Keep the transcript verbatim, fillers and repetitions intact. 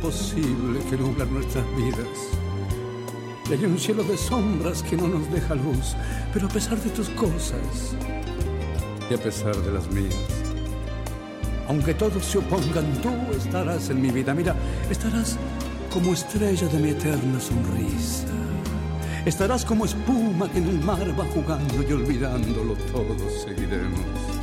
imposible que nubla nuestras vidas. Y hay un cielo de sombras que no nos deja luz. Pero a pesar de tus cosas y a pesar de las mías, aunque todos se opongan, tú estarás en mi vida. Mira, estarás como estrella de mi eterna sonrisa. Estarás como espuma que en el mar va jugando y olvidándolo todo seguiremos.